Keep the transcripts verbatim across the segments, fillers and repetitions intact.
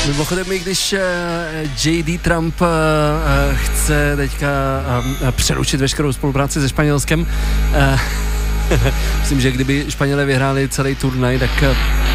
Mimochodem, i když J D Trump chce teďka přerušit veškerou spolupráci se Španělskem, myslím, že kdyby Španělé vyhráli celý turnaj, tak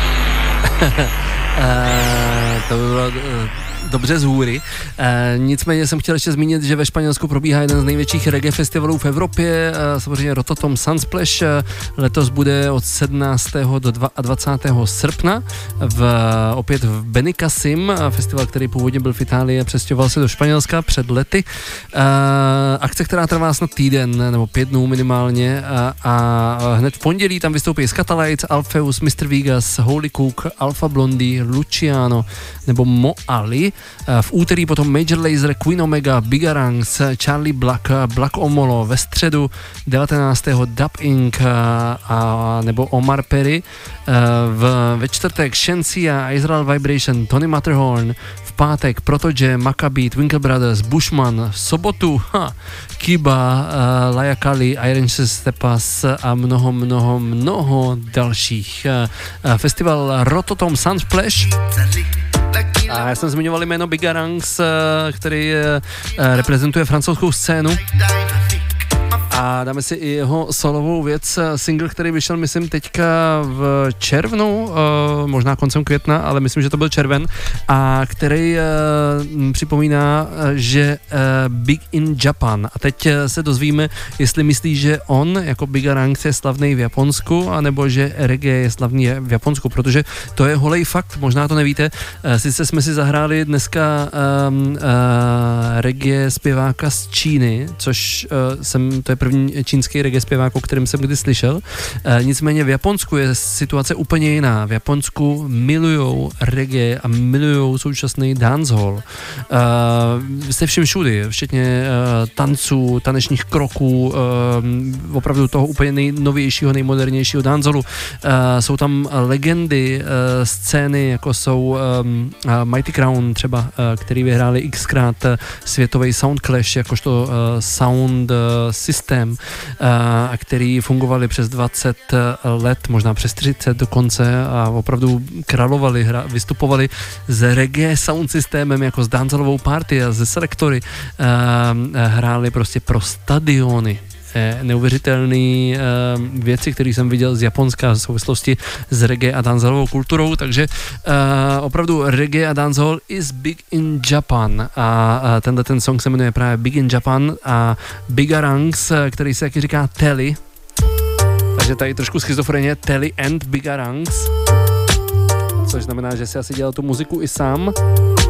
to by bylo dobře z hůry. E, nicméně jsem chtěl ještě zmínit, že ve Španělsku probíhá jeden z největších reggae festivalů v Evropě, e, samozřejmě Rototom Sunsplash. E, letos bude od sedmnáctého do dvacátého druhého srpna v, opět v Benicassim, festival, který původně byl v Itálii a přestěhoval se do Španělska před lety. E, akce, která trvá snad týden nebo pět dnů minimálně a, a hned v pondělí tam vystoupí Scatalites, Alpheus, mister Vegas, Holy Cook, Alpha Blondie, Luciano nebo Mo Ali. V úterý potom Major Lazer, Queen Omega, Bigarangs, Charlie Black, Black Omolo, ve středu devatenáctého Dub Incorporated a nebo Omar Perry, v, ve čtvrtek Shensia, Israel Vibration, Tony Matterhorn, v pátek Protoje, Maccabi, Twinkle Brothers, Bushman, v sobotu ha, Kiba, uh, Laya Kali, Iron Stepas a mnoho, mnoho, mnoho dalších. Uh, festival Rototom Sunsplash. A já jsem zmiňoval jméno Bigarangs, který reprezentuje francouzskou scénu. A dáme si i jeho solovou věc, single, který vyšel, myslím, teďka v červnu, možná koncem května, ale myslím, že to byl červen, a který připomíná, že Big in Japan. A teď se dozvíme, jestli myslí, že on jako Bigarangs je slavný v Japonsku, anebo že reggae je slavný v Japonsku, protože to je holej fakt, možná to nevíte. Sice jsme si zahráli dneska um, uh, reggae zpěváka z Číny, což uh, jsem, to je první čínský reggae zpěvák, o kterém jsem kdy slyšel. E, nicméně v Japonsku je situace úplně jiná. V Japonsku milujou reggae a milujou současný dancehall. E, se vším všudy, včetně e, tanců, tanečních kroků, e, opravdu toho úplně nejnovějšího, nejmodernějšího dancehallu. E, jsou tam legendy e, scény, jako jsou e, Mighty Crown třeba, e, který vyhráli xkrát světový Sound Clash, jakožto e, sound e, systém, a který fungovali přes dvacet let, možná přes třicet dokonce, a opravdu královali, hra, vystupovali s reggae sound systémem jako s dancehallovou party a ze selektory, hráli prostě pro stadiony. Neuvěřitelné uh, věci, které jsem viděl z Japonska v souvislosti s reggae a dancehallovou kulturou, takže uh, opravdu reggae a dancehall is big in Japan a uh, tenhle ten song se jmenuje právě Big in Japan a Bigarangs, který se taky říká Telly, takže tady trošku schizofrenie, Telly and Bigarangs, což znamená, že si asi dělal tu muziku i sám.